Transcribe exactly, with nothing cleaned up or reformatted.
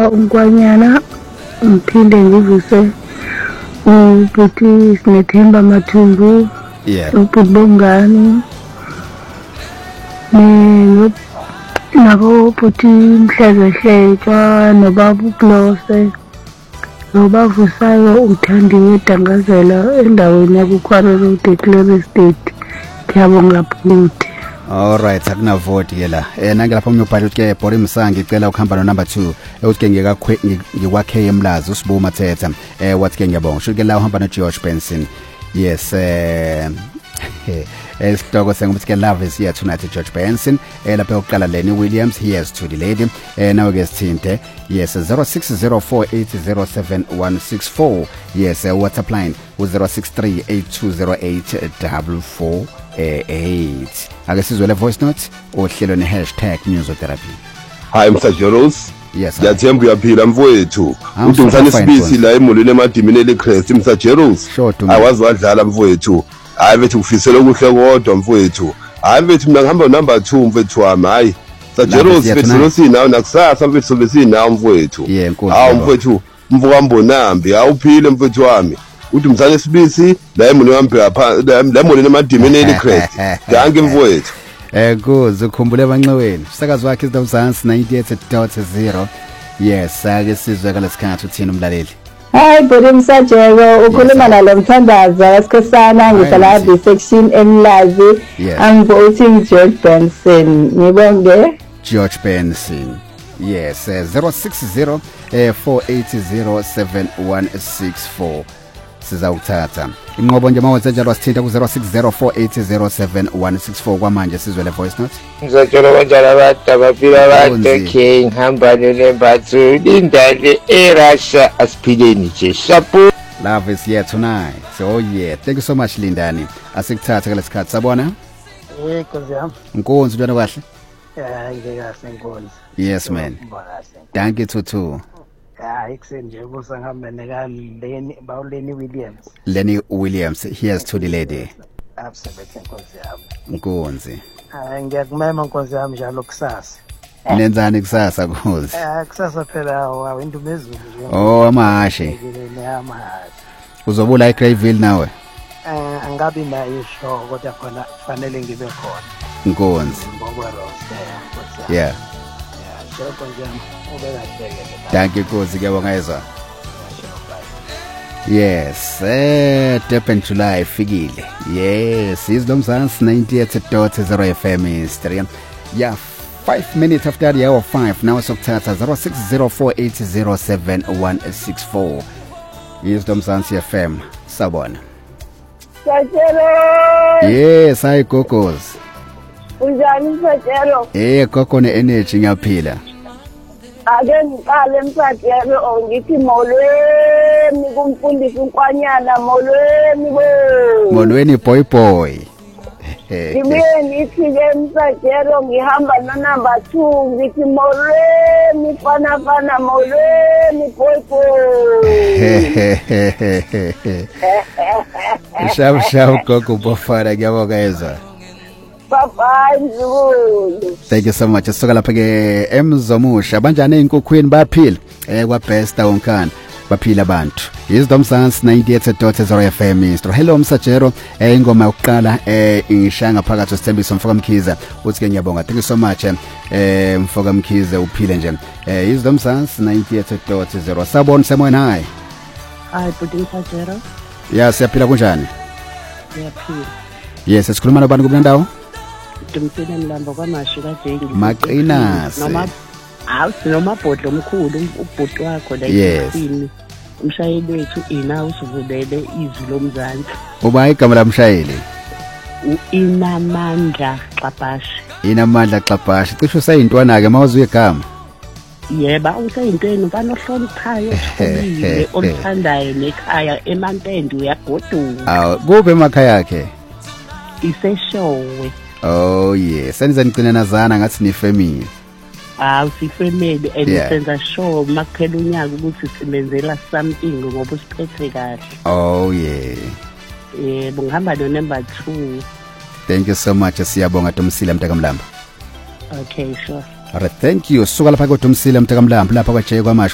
uNkwanyana ngiphinde ngivuse ukuthi sinethemba Mathungu yeah ubongani ne nabo futhi Mhlezehletshwa nobaba uPlose nobavusayo uthandiwe Dangazela endaweni yakuKwarelo Declare Estate ngiyabonga futhi. All right, akuna vote ke la. Eh nange lapha umyobhala uthi ke Bori Msangi icela ukuhamba no number two. Uthi ke ngiyakwe ngikwakhe emlazi uSibu Mathetha. Eh wathi ke ngiyabonga. Sho ke la uhamba no George Benson. Yes, eh Esitoko sengukuthi ke love is here tonight George Benson. Eh lapha uqala Lenny Williams here's to the lady. Eh nawe ke sithinte. Yes zero six zero four eight zero seven one six four. Yes, uh, WhatsApp line zero six three eight two zero eight four four eight. Ake sizwe le voice note ohlelo ne hashtag Musotherapy. Hi Mister Jeros. Yes. Ngiyathemba uyaphila mfowethu. Uthi ngithanda isibisi la emolweni emadimini leCrest Mister Jeros. Awazi wadlala mfowethu. Hayi bethu kufisela okuhle kodwa mfowethu. Hayi bethu mina ngihamba number two mfowethu wami hayi. Mister Jeros bethu sinawo nakusasa mfowethu sobe sinawo mfowethu. Hawu mfowethu mvuka mbonambi awuphile mfowethu wami. Uthi mthanda isibisi la emolweni wami lapha la emolweni emadimini leCrest. Danke mfowethu. Eh kuze ukhumbule abanxeweni. Sakazi wakhe isidamzansi ninety-eight point zero. Yes, ake sizwe kalesikhathi uthini umlaleli. Hi Bori Msajeko ukhuluma nalo Mthandaza wasikhosana ngihlala B section eMlazi. I'm voting George Benson. Ngibonge George Benson. Yes, uh, zero six zero four eight zero seven one six four. Sizawuthatha inqobo nje mawethe njalo wasithinta ku zero six zero four eight zero seven one six four kwamanje sizwe le voice note. Ngizotshela kanjani abantu abaphila abantu King hamba nelembathu indale eRussia asiphileni nje shapo. Love is here tonight. So yeah, thank you so much Lindani. Asikuthatha kule sikhathi sabona. Eh Nkosi yami. Nkonzi ntwana kahle. Yeah, ngiyakahle Nkonzi. Yes man. Thank you Tutu. Ah, ekseni nje kusangihambe neka Lenny ba Lenny Williams. Lenny Williams, here's to the lady. Absolutely Nkosi yami. Nkonzi. Ah, ngiyakumema Nkosi yami njalo kusasa. Nenzani kusasa Nkonzi? Eh kusasa phela wa indumezulu nje. Oh amahashi. Amahashi. Uzobula eGreyville nawe? Eh angabi nayo isho kodwa khona fanele ngibe khona. Nkonzi. Yeah. Yeah. Yeah, thank you Nkosi ngiyabongeza. Yes, eh Durban July fikile. Yes, is Domzansi ninety-eight point zero F M is three. Yeah, five minutes after the hour five. Now sokuthatha zero six zero four eight zero seven one six four. Is Domzansi F M. Sabona. Sajelo. Yes, hi Kokos. Unjani Sajelo? Eh Koko ne energy ngiyaphila. Ake ngiqale Msajelo ngithi molweni kumfundisi uNkwanyana molweni bo. Molweni boy boy. Ngibuye ngithi ke Msajelo ngihamba no number two ngithi molweni fana fana molweni boy boy. Shau shau Koko bofara ngiyabongeza. Bye Nzulu. Thank you so much. Soka lapha ke eMzomusha banjani inkokhweni baphila eh kwa best wonkana baphila abantu. Is Domzansi ninety-eight point zero F M Mr. Hello Msajero eh ingoma yokuqala eh ingishanga phakathi uSithembiso Mfoka Mkhize uthi ke ngiyabonga. Thank you so much eh Mfoka Mkhize uphile nje. Eh is Domzansi ninety-eight point zero. Sabona semoyeni hi. Hi Budi Msajero. Yes, siyaphila kunjani? Siyaphila. Yes, sikhuluma nabantu kubundawo? Dumsene Mlambo kwaMashi kaJengi. Maqinasi. Noma awusi noma bhodlo omkhulu ubhuti wakho la ekhini. Umshayeli wethu ina usivulele izwi lomzansi. Uba igama lamshayeli? Inamandla Xabashi. Inamandla Xabashi. Cishe usayintwana ke mawuzuye igama. Yeba usayintweni banohloniphayo othile oluthandayo nekhaya eMantende uyagoduka. Aw, kuphi emakhaya yakhe? Iseshowe. Oh yes, senza ngicina nazana ngathi ni family. Ah, sifamily ensenza show makuphela unyaka ukuthi simenzela something ngoba usiphethe kahle. Oh yeah. Eh bungihamba no number two. Thank you so much siyabonga Domsile Mtakamlamba. Okay, sure. Alright, thank you. Suka lapha ko Domsile Mtakamlamba lapha kwa Jay kwaMashi.